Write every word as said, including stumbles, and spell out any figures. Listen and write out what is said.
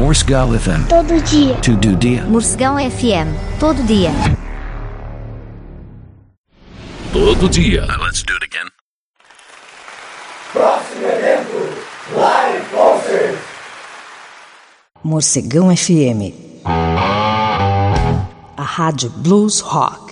Morsegal F M. Todo dia. Todo dia. Morcegão F M. Todo dia. Todo dia. Let's do it again. Próximo evento, Live Concert. Morcegão F M. A rádio Blues Rock.